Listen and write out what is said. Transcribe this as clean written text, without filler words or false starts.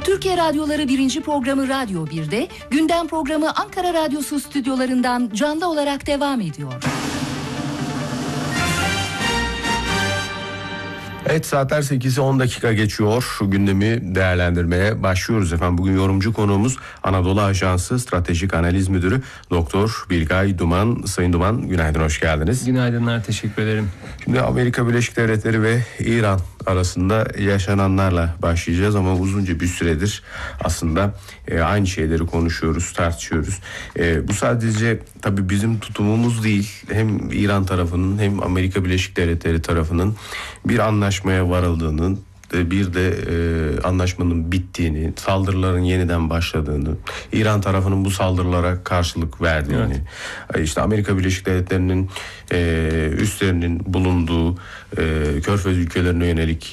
Türkiye Radyoları 1. programı Radyo 1'de, gündem programı Ankara Radyosu stüdyolarından canlı olarak devam ediyor. Evet, saatler 8'i 10 dakika geçiyor. Şu gündemi değerlendirmeye başlıyoruz efendim. Bugün yorumcu konuğumuz Anadolu Ajansı Stratejik Analiz Müdürü Doktor Bilgay Duman. Sayın Duman, günaydın, hoş geldiniz. Günaydınlar, teşekkür ederim. Şimdi Amerika Birleşik Devletleri ve İran arasında yaşananlarla başlayacağız ama uzunca bir süredir aslında aynı şeyleri konuşuyoruz, tartışıyoruz. Bu sadece tabii bizim tutumumuz değil. Hem İran tarafının hem Amerika Birleşik Devletleri tarafının bir anlaşmaya varıldığının, bir de anlaşmanın bittiğini, saldırıların yeniden başladığını, İran tarafının bu saldırılara karşılık verdiğini, evet, işte Amerika Birleşik Devletleri'nin üslerinin bulunduğu Körfez ülkelerine yönelik